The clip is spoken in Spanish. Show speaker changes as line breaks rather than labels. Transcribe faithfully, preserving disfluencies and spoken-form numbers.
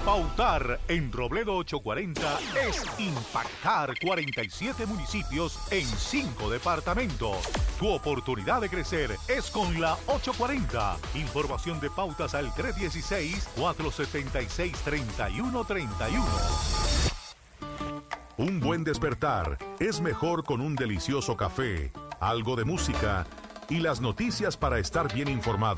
Pautar en Robledo ochocientos cuarenta es impactar cuarenta y siete municipios en cinco departamentos. Tu oportunidad de crecer es con la ochocientos cuarenta. Información de pautas al tres uno seis, cuatro siete seis, tres uno tres uno.
Un buen despertar es mejor con un delicioso café, algo de música y las noticias para estar bien informado.